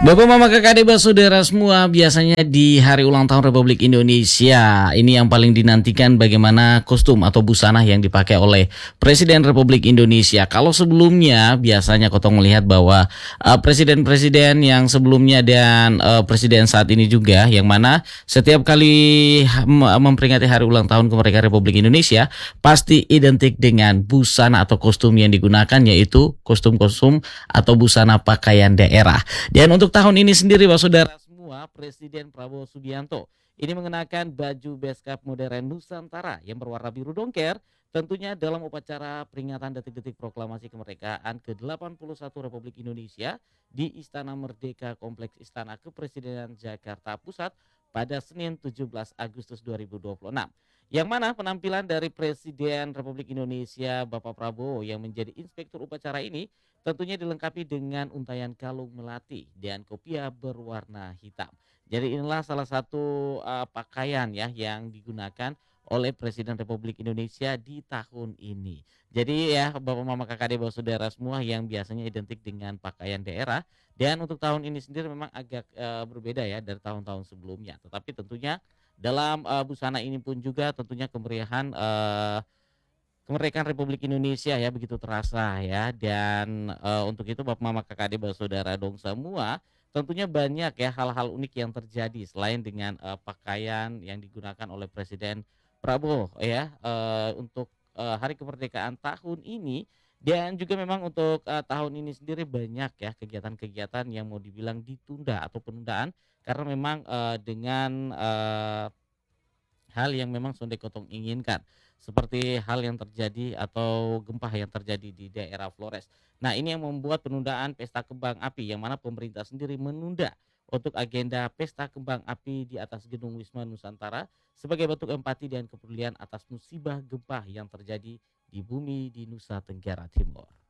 Bapak Mama Kakak Adik Saudara semua, biasanya di hari ulang tahun Republik Indonesia ini yang paling dinantikan bagaimana kostum atau busana yang dipakai oleh Presiden Republik Indonesia. Kalau sebelumnya biasanya Kotong melihat bahwa presiden-presiden yang sebelumnya dan presiden saat ini juga yang mana setiap kali memperingati hari ulang tahun kemerdekaan Republik Indonesia pasti identik dengan busana atau kostum yang digunakan, yaitu kostum-kostum atau busana pakaian daerah. Dan untuk tahun ini sendiri, Pak Saudara semua, Presiden Prabowo Subianto ini mengenakan baju beskap modern Nusantara yang berwarna biru dongker, tentunya dalam upacara peringatan detik-detik proklamasi kemerdekaan ke-81 Republik Indonesia di Istana Merdeka Kompleks Istana Kepresidenan Jakarta Pusat pada Senin 17 Agustus 2026. Yang mana penampilan dari Presiden Republik Indonesia Bapak Prabowo yang menjadi inspektur upacara ini tentunya dilengkapi dengan untayan kalung melati dan kopiah berwarna hitam. Jadi inilah salah satu pakaian ya yang digunakan oleh Presiden Republik Indonesia di tahun ini. Jadi ya Bapak Mama Kakak Adik Bapak Saudara semua yang biasanya identik dengan pakaian daerah, dan untuk tahun ini sendiri memang agak berbeda ya dari tahun-tahun sebelumnya. Tetapi tentunya dalam busana ini pun juga tentunya kemeriahan kemerdekaan Republik Indonesia ya begitu terasa ya. Dan untuk itu Bapak Mama Kakak Adik Saudara dong semua, tentunya banyak ya hal-hal unik yang terjadi selain dengan pakaian yang digunakan oleh Presiden Prabowo ya untuk hari kemerdekaan tahun ini. Dan juga memang untuk tahun ini sendiri banyak ya kegiatan-kegiatan yang mau dibilang ditunda atau penundaan karena memang dengan hal yang memang Sonde Kotong inginkan, seperti hal yang terjadi atau gempa yang terjadi di daerah Flores. Nah, ini yang membuat penundaan pesta kembang api, yang mana pemerintah sendiri menunda untuk agenda pesta kembang api di atas gedung Wisma Nusantara sebagai bentuk empati dan kepedulian atas musibah gempa yang terjadi di bumi di Nusa Tenggara Timur.